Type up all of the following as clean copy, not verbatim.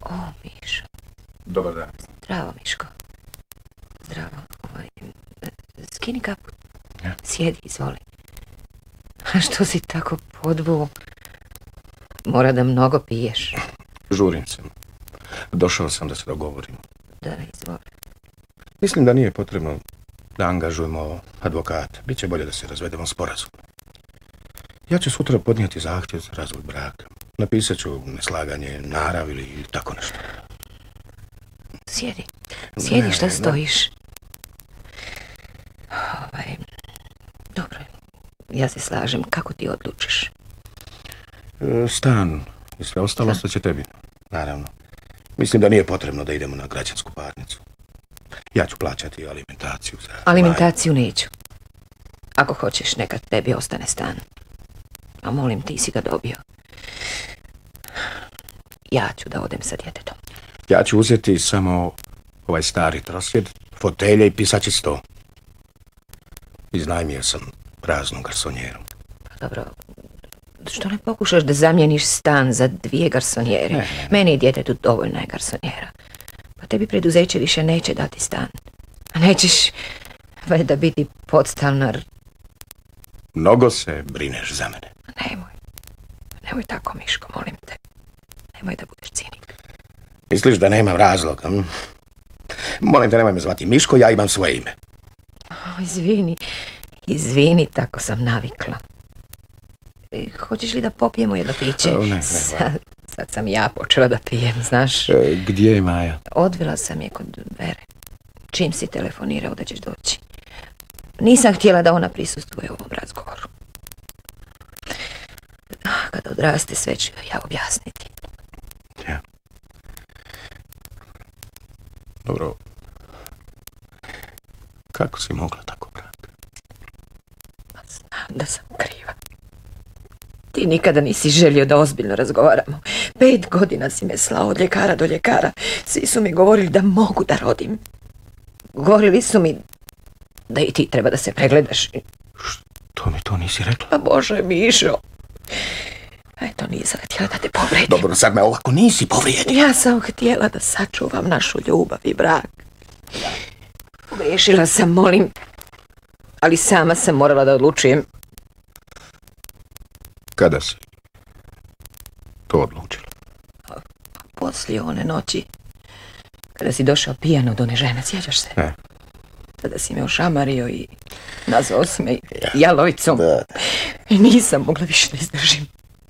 O, Mišo. Dobar dan. Zdravo, Miško. Zdravo. Skini kaput. Ja. Sjedi, izvoli. A što si tako podvuo? Mora da mnogo piješ. Žurim se. Došao sam da se dogovorimo. Da, izvoli. Mislim da nije potrebno da angažujemo advokata. Biće bolje da se razvedemo sporazum. Ja ću sutra podnijeti zahtjev za razvod braka. Napisat ću neslaganje, narav ili tako nešto. Sjedi. Sjedi, šta stojiš? Dobro, ja se slažem. Kako ti odlučiš? Stan i sve ostalo će tebi, naravno. Mislim da nije potrebno da idemo na građansku parnicu. Ja ću plaćati alimentaciju za... Alimentaciju neću. Ako hoćeš, neka tebi ostane stan. A molim, ti si ga dobio. Ja ću da odem sa djetetom. Ja ću uzeti samo ovaj stari trosjed, fotelje i pisaći sto. Iznajmio sam praznu garsonjeru. Dobro, što ne pokušaš da zamijeniš stan za 2 garsonjere? Ne. Meni i djetetu dovoljna je garsonjera. Pa tebi preduzeće više neće dati stan. A nećeš valjda biti podstalnar. Mnogo se brineš za mene. Nemoj tako, Miško, molim te. Nemoj da budeš cinik. Misliš da nemam razloga? Molim te, nemoj me zvati Miško, ja imam svoje ime. Izvini, tako sam navikla. Hoćeš li da popijemo jedno piće? Ne. Sad sam ja počela da pijem, znaš. Gdje je Maja? Odvela sam je kod Vere. Čim si telefonirao da ćeš doći. Nisam htjela da ona prisustvuje ovom razgovoru. Kada odraste, sve ću ja objasniti. Ja. Dobro. Kako si mogla tako, brate? Pa znam da sam kriva. Ti nikada nisi želio da ozbiljno razgovaramo. 5 godina si me slao od ljekara do ljekara. Svi su mi govorili da mogu da rodim. Govorili su mi da i ti treba da se pregledaš. Što mi to nisi rekla? Pa Bože, Mišo. Eto, nisam htjela da te povredim. Dobro, sad me ovako nisi povrijedio. Ja sam htjela da sačuvam našu ljubav i brak. Pogriješila sam, molim. Ali sama sam morala da odlučujem. Kada si to odlučila? Poslije one noći. Kada si došao pijan od one žene, sjećaš se? Ne. Tada si me ošamario i nazvao si me jalovicom. Da. I nisam mogla više da izdržim.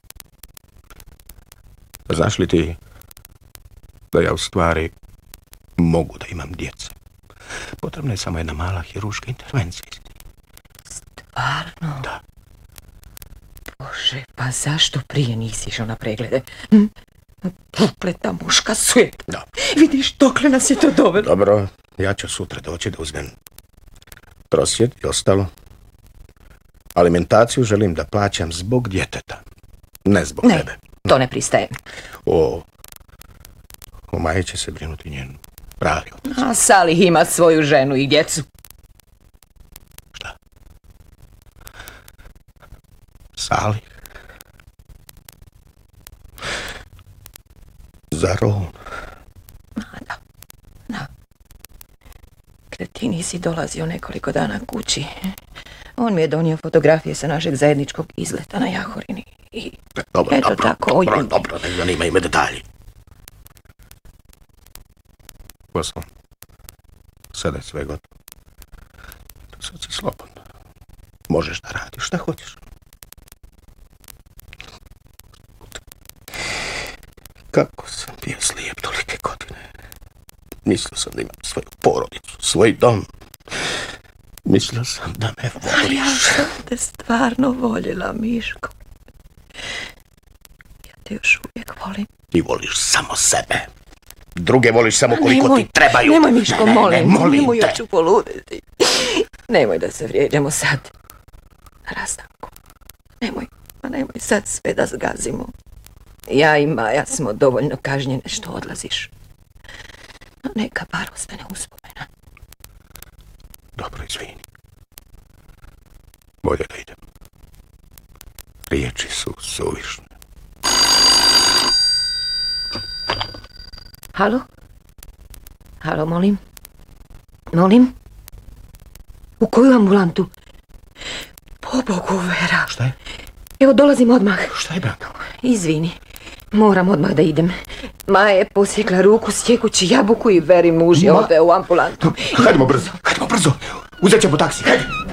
Znaš li ti da ja u stvari mogu da imam djece? Potrebna je samo jedna mala hirurška intervencija. Stvarno? Da. Bože, pa zašto prije nisi išao na preglede? Prokleta muška svijeta. Da. Vidiš, dokle nas je to dovelo. Dobro, ja ću sutra doći da uzmem trosjed i ostalo. Alimentaciju želim da plaćam zbog djeteta, ne zbog tebe. Ne, to ne pristajem. O Maji će se brinuti njen pravi otac. A Salih ima svoju ženu i djecu. Šta? Salih? Zar on? Da. Kada ti nisi dolazio nekoliko dana kući, on mi je donio fotografije sa našeg zajedničkog izleta na Jahorini. I dobro, ne zanimaju me detalji. Posao. Sada je sve gotovo. Sad si slobodno. Možeš da radiš šta hoćeš. Kako sam bio slijep tolike godine. Mislio sam da imam svoju porodicu, svoj dom. Mislio sam da me voliš. Ja sam te stvarno voljela, Miško. Ja te još uvijek volim. Ti voliš samo sebe. Druge voliš samo koliko ti trebaju. Nemoj, Miško, molim. Nemoj, te. ja ću poluditi. Nemoj da se vrijeđamo sad. Na rastanku. Nemoj sad sve da zgazimo. Ja i Maja smo dovoljno kažnjene što odlaziš. No neka bar ostane uspomena. Dobro, izvini. Bolje da idem. Riječi su suvišne. Halo? Halo, molim? Molim? U koju ambulantu? Pobogu, Vera. Šta je? Evo, dolazim odmah. Šta je, Branka? Izvini, moram odmah da idem. Maja je posjekla ruku sjekući jabuku i Veri muž je odveo u ambulantu. Hajdemo brzo. Uzet ćemo taksi, hajde.